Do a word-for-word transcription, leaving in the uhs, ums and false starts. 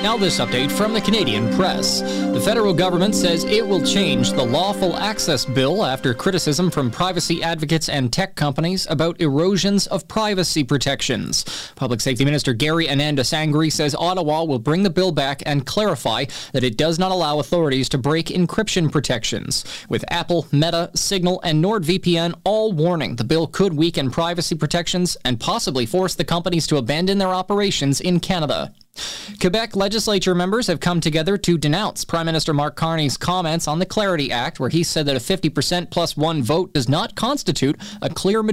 Now this update from the Canadian Press. The federal government says it will change the Lawful Access Bill after criticism from privacy advocates and tech companies about erosions of privacy protections. Public Safety Minister Gary Anandasangri says Ottawa will bring the bill back and clarify that it does not allow authorities to break encryption protections. With Apple, Meta, Signal, and NordVPN all warning the bill could weaken privacy protections and possibly force the companies to abandon their operations in Canada. Quebec legislature members have come together to denounce Prime Minister Mark Carney's comments on the Clarity Act, where he said that a fifty percent plus one vote does not constitute a clear majority